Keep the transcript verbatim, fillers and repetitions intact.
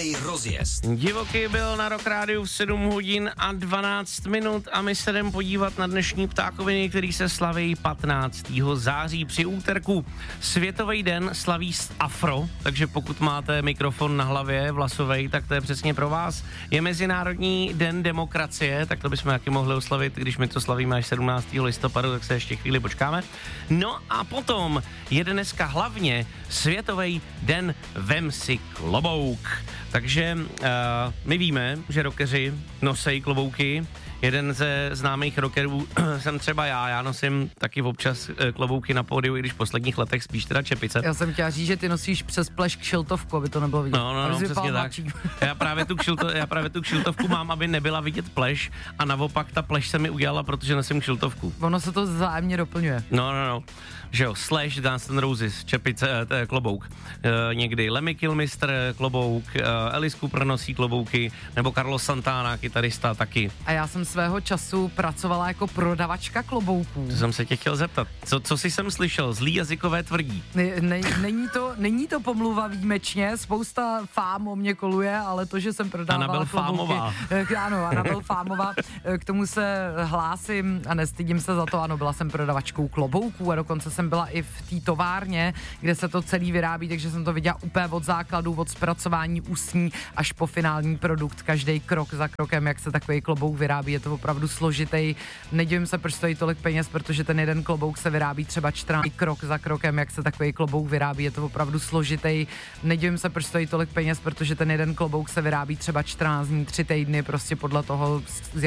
Divoký rozjezd. Divoký byl na Rock Rádiu v sedm hodin a dvanáct minut a my se jdeme podívat na dnešní ptákoviny, který se slaví patnáctého září při úterku. Světový den slaví afro, takže pokud máte mikrofon na hlavě vlasovej, tak to je přesně pro vás. Je Mezinárodní den demokracie, tak to bychom taky mohli oslavit, když my to slavíme až sedmnáctého listopadu, tak se ještě chvíli počkáme. No a potom je dneska hlavně Světový den Vem si klobouk. Takže uh, my víme, že rockeři nosejí klobouky. Jeden ze známých rockerů jsem třeba já, já nosím taky občas klobouky na pódiu, i když v posledních letech spíš teda čepice. Já jsem chtěla říct, že ty nosíš přes pleš kšiltovku, aby to nebylo vidět. No, no, no, přesně tak. Já právě, tu kšilto, já právě tu kšiltovku mám, aby nebyla vidět pleš a naopak ta pleš se mi udělala, protože nosím kšiltovku. Ono se to vzájemně doplňuje. No, no, no. Že jo, Slash, Guns N' Roses, čepice, t- klobouk. E, někdy Lemmy Kilmister, klobouk, e, Alice Cooper nosí klobouky, nebo Carlos Santana, kytarista, taky. A já jsem svého času pracovala jako prodavačka klobouků. To jsem se tě chtěl zeptat. Co, co jsi sem slyšel? Zlý jazykové tvrdí. Ne, ne, není, to, není to pomluva výjimečně, spousta fám o mě koluje, ale to, že jsem prodávala Anabel klobouky. Fámová. Ano, Anabel Fámová, k tomu se hlásím a nestydím se za to, ano, byla jsem prodavačkou klobouků a dokonce jsem byla i v té továrně, kde se to celý vyrábí, takže jsem to viděla úplně od základu, od zpracování ústní až po finální produkt, každý krok za krokem, jak se takový klobouk vyrábí, je to opravdu složitý. Nedivím se, proč stojí tolik peněz, protože ten jeden klobouk se vyrábí třeba čtrnáct krok za krokem, jak se takový klobouk vyrábí, je to opravdu složitý. Nedivím se, proč stojí tolik peněz, protože ten jeden klobouk se vyrábí třeba čtrnáct dní, tři týdny, prostě podle toho,